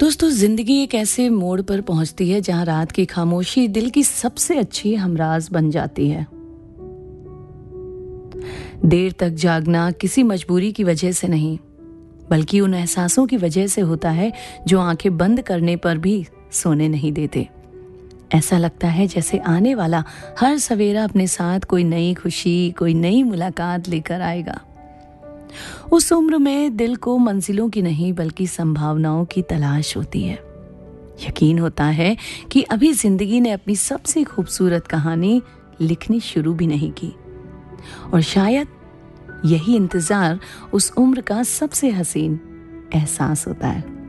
दोस्तों, जिंदगी एक ऐसे मोड़ पर पहुंचती है जहां रात की खामोशी दिल की सबसे अच्छी हमराज बन जाती है। देर तक जागना किसी मजबूरी की वजह से नहीं, बल्कि उन एहसासों की वजह से होता है जो आंखें बंद करने पर भी सोने नहीं देते। ऐसा लगता है जैसे आने वाला हर सवेरा अपने साथ कोई नई खुशी, कोई नई मुलाकात लेकर आएगा। उस उम्र में दिल को मंजिलों की नहीं बल्कि संभावनाओं की तलाश होती है। यकीन होता है कि अभी जिंदगी ने अपनी सबसे खूबसूरत कहानी लिखनी शुरू भी नहीं की, और शायद यही इंतजार उस उम्र का सबसे हसीन एहसास होता है।